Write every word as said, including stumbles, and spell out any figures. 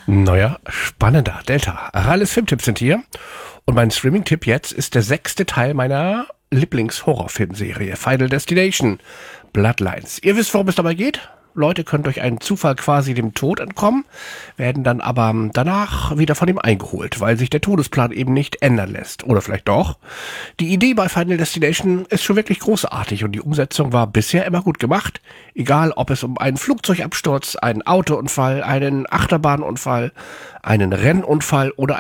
Neuer, spannender Delta. Ralles Filmtipps sind hier. Und mein Streaming-Tipp jetzt ist der sechste Teil meiner Lieblings-Horrorfilmserie Final Destination Bloodlines. Ihr wisst, worum es dabei geht? Leute können durch einen Zufall quasi dem Tod entkommen, werden dann aber danach wieder von ihm eingeholt, weil sich der Todesplan eben nicht ändern lässt. Oder vielleicht doch. Die Idee bei Final Destination ist schon wirklich großartig und die Umsetzung war bisher immer gut gemacht. Egal, ob es um einen Flugzeugabsturz, einen Autounfall, einen Achterbahnunfall, einen Rennunfall oder